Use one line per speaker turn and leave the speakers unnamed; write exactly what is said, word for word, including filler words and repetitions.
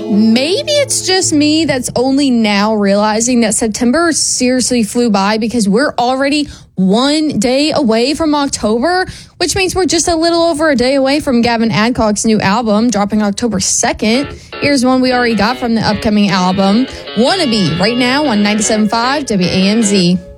Maybe it's just me that's only now realizing that September seriously flew by because we're already one day away from October, which means we're just a little over a day away from Gavin Adcock's new album dropping October second. Here's one we already got from the upcoming album, Wannabe, right now on ninety-seven point five W A M Z.